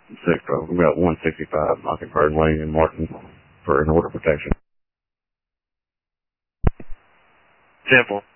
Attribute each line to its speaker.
Speaker 1: about 165 Mockingbird Lane in Martin for an order protection.
Speaker 2: Temple.